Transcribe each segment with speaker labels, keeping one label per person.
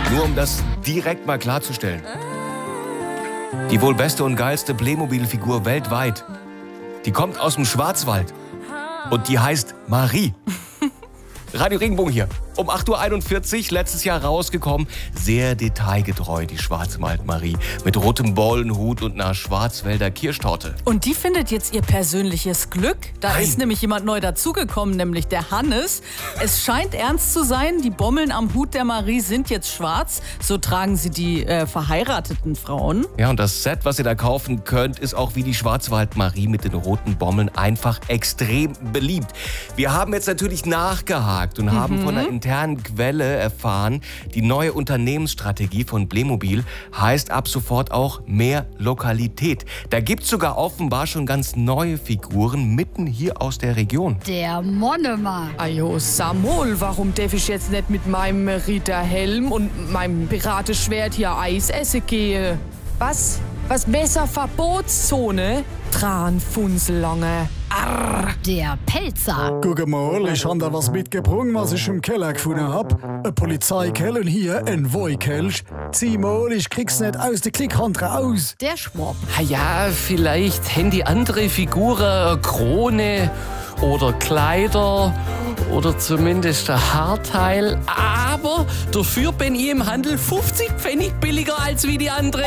Speaker 1: Nur um das direkt mal klarzustellen. Die wohl beste und geilste Playmobil-Figur weltweit, die kommt aus dem Schwarzwald und die heißt Marie. Radio Regenbogen hier. Um 8.41 Uhr, letztes Jahr rausgekommen. Sehr detailgetreu, die Schwarzwald-Marie. Mit rotem Bollenhut und einer Schwarzwälder Kirschtorte.
Speaker 2: Und die findet jetzt ihr persönliches Glück. Da ist nämlich jemand neu dazugekommen, nämlich der Hannes. Es scheint ernst zu sein, die Bommeln am Hut der Marie sind jetzt schwarz. So tragen sie die verheirateten Frauen.
Speaker 1: Ja, und das Set, was ihr da kaufen könnt, ist auch wie die Schwarzwald-Marie mit den roten Bommeln einfach extrem beliebt. Wir haben jetzt natürlich nachgehakt und haben von einer internen Quelle erfahren, die neue Unternehmensstrategie von Playmobil heißt ab sofort auch mehr Lokalität. Da gibt's sogar offenbar schon ganz neue Figuren mitten hier aus der Region.
Speaker 3: Der Monomer.
Speaker 4: Ajo, Samuel, warum darf ich jetzt nicht mit meinem Ritterhelm und meinem Piratenschwert hier Eis essen gehen? Was? Was besser Verbotszone? Tranfunselange.
Speaker 3: Der Pelzer.
Speaker 5: Guck mal, ich habe da was mitgebracht, was ich im Keller gefunden hab. Ein Polizeikelch und hier ein Woikelch. Zieh mal, ich krieg's nicht aus der Klickhand raus.
Speaker 3: Der Schwab.
Speaker 6: Ja, vielleicht haben die andere Figuren eine Krone oder Kleider oder zumindest ein Haarteil. Aber dafür bin ich im Handel 50 Pfennig billiger als wie die andere.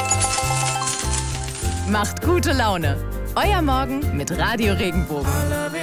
Speaker 2: Macht gute Laune. Euer Morgen mit Radio Regenbogen.